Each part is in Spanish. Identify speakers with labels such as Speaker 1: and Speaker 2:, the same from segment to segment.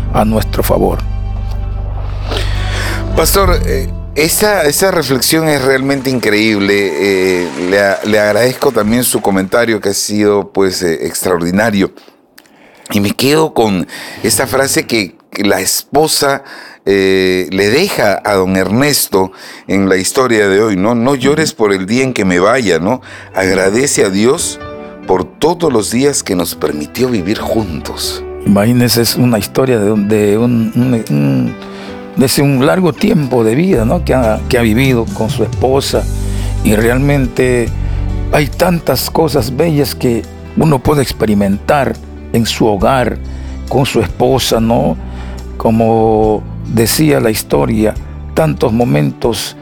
Speaker 1: a nuestro favor.
Speaker 2: Pastor, esa reflexión es realmente increíble. Le agradezco también su comentario, que ha sido pues extraordinario. Y me quedo con esta frase que la esposa le deja a don Ernesto en la historia de hoy, ¿no? No llores por el día en que me vaya, ¿no? Agradece a Dios por todos los días que nos permitió vivir juntos.
Speaker 1: Imagínense, es una historia de un largo tiempo de vida, ¿no? que ha vivido con su esposa, y realmente hay tantas cosas bellas que uno puede experimentar en su hogar con su esposa, ¿no? Como decía la historia, tantos momentos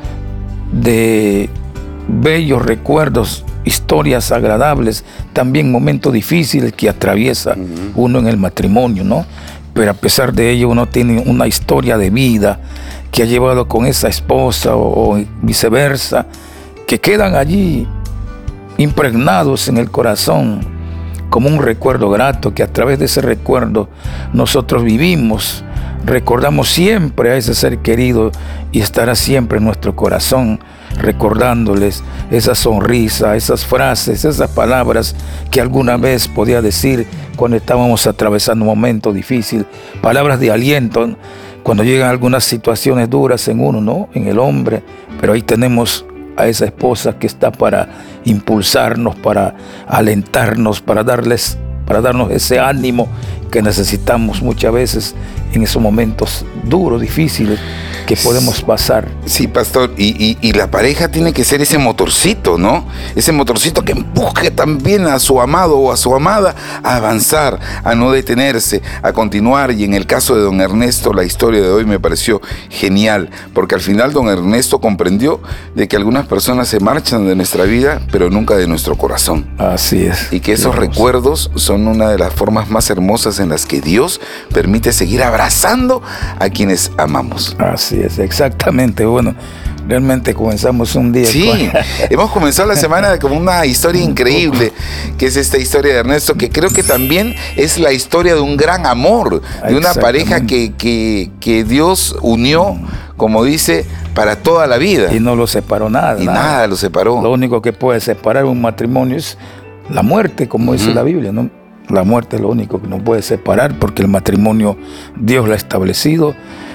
Speaker 1: de bellos recuerdos, historias agradables, también momentos difíciles que atraviesa uno en el matrimonio, ¿no? Pero a pesar de ello, uno tiene una historia de vida que ha llevado con esa esposa o viceversa, que quedan allí impregnados en el corazón como un recuerdo grato, que a través de ese recuerdo nosotros vivimos, recordamos siempre a ese ser querido, y estará siempre en nuestro corazón, recordándoles esa sonrisa, esas frases, esas palabras que alguna vez podía decir cuando estábamos atravesando un momento difícil, palabras de aliento cuando llegan algunas situaciones duras en uno, ¿no? En el hombre. Pero ahí tenemos a esa esposa que está para impulsarnos, para alentarnos, para darnos ese ánimo que necesitamos muchas veces en esos momentos duros, difíciles que podemos pasar.
Speaker 2: Sí, pastor, y la pareja tiene que ser ese motorcito, ¿no? Ese motorcito que empuje también a su amado o a su amada a avanzar, a no detenerse, a continuar. Y en el caso de don Ernesto, la historia de hoy me pareció genial, porque al final don Ernesto comprendió de que algunas personas se marchan de nuestra vida, pero nunca de nuestro corazón.
Speaker 1: Así es.
Speaker 2: Y que esos recuerdos son una de las formas más hermosas en las que Dios permite seguir abrazando a quienes amamos.
Speaker 1: Así es, exactamente. Bueno, realmente comenzamos un día.
Speaker 2: Sí, hemos comenzado la semana con una historia increíble, que es esta historia de Ernesto, que creo que también es la historia de un gran amor, de una pareja que Dios unió, como dice, para toda la vida.
Speaker 1: Y no lo separó nada.
Speaker 2: Y nada lo separó.
Speaker 1: Lo único que puede separar un matrimonio es la muerte, como dice la Biblia, ¿no? La muerte es lo único que nos puede separar, porque el matrimonio Dios lo ha establecido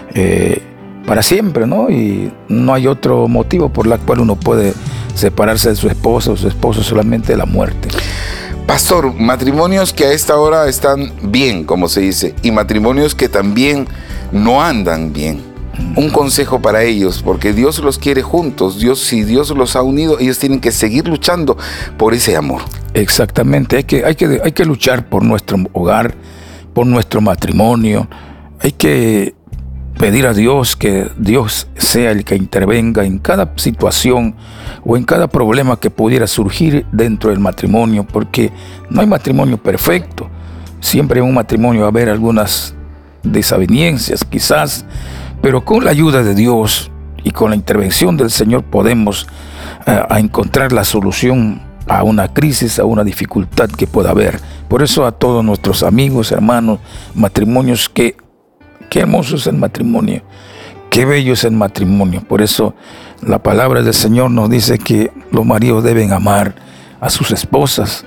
Speaker 1: para siempre, ¿no? Y no hay otro motivo por el cual uno puede separarse de su esposa o su esposo, solamente la muerte.
Speaker 2: Pastor, matrimonios que a esta hora están bien, como se dice, y matrimonios que también no andan bien. Un consejo para ellos, porque Dios los quiere juntos. Si Dios los ha unido, ellos tienen que seguir luchando por ese amor.
Speaker 1: Exactamente, hay que luchar por nuestro hogar, por nuestro matrimonio. Hay que pedir a Dios que Dios sea el que intervenga en cada situación o en cada problema que pudiera surgir dentro del matrimonio, porque no hay matrimonio perfecto. Siempre en un matrimonio va a haber algunas desavenencias, quizás, pero con la ayuda de Dios y con la intervención del Señor podemos a encontrar la solución a una crisis, a una dificultad que pueda haber. Por eso a todos nuestros amigos, hermanos, matrimonios, qué hermoso es el matrimonio, qué bello es el matrimonio. Por eso la palabra del Señor nos dice que los maridos deben amar a sus esposas,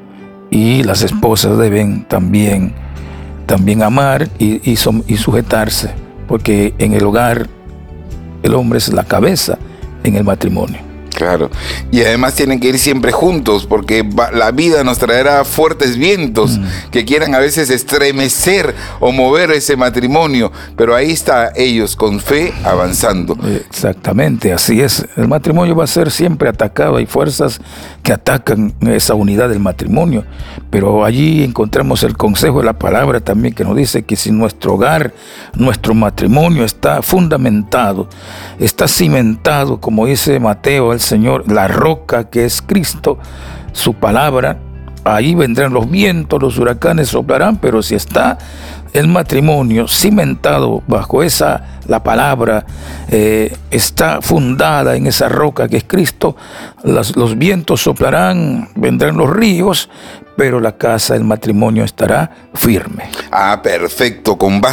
Speaker 1: y las esposas deben también amar y sujetarse, porque en el hogar el hombre es la cabeza en el matrimonio.
Speaker 2: Claro, y además tienen que ir siempre juntos, porque la vida nos traerá fuertes vientos que quieran a veces estremecer o mover ese matrimonio, pero ahí está ellos con fe avanzando.
Speaker 1: Exactamente, así es. El matrimonio va a ser siempre atacado. Hay fuerzas que atacan esa unidad del matrimonio, pero allí encontramos el consejo de la palabra también, que nos dice que si nuestro hogar, nuestro matrimonio está fundamentado, está cimentado, como dice Mateo, el Señor, la roca que es Cristo, su palabra, ahí vendrán los vientos, los huracanes soplarán, pero si está el matrimonio cimentado bajo la palabra, está fundada en esa roca que es Cristo, los vientos soplarán, vendrán los ríos, pero la casa, el matrimonio estará firme.
Speaker 2: Ah, perfecto, con base